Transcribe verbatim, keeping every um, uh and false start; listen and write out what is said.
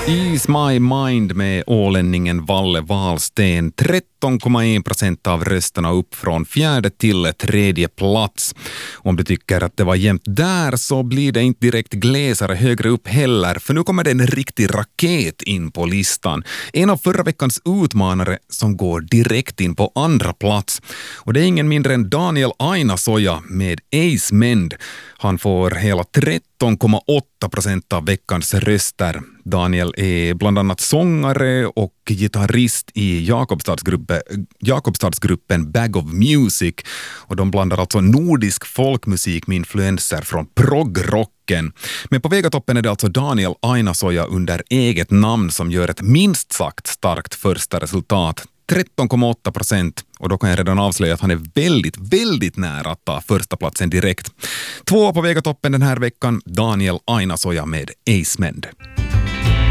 Ease My Mind med ålänningen Valle Wahlsten. tretton komma en procent av rösterna upp från fjärde till tredje plats. Om du tycker att det var jämnt där så blir det inte direkt glesare högre upp heller, för nu kommer det en riktig raket in på listan. En av förra veckans utmanare som går direkt in på andra plats. Och det är ingen mindre än Daniel Ainasoja med Ace Mend. Han får hela tretton komma åtta procent av veckans röster. Daniel är bland annat sångare och gitarrist i Jakobstadsgruppen, Jakobstadsgruppen Bag of Music. Och de blandar alltså nordisk folkmusik med influenser från proggrocken. Men på Vegatoppen är det alltså Daniel Ainasoja under eget namn som gör ett minst sagt starkt första resultat. tretton komma åtta procent, och då kan jag redan avslöja att han är väldigt, väldigt nära att ta första platsen direkt. Två på Vegatoppen den här veckan, Daniel Ainasoja med Ace Mend.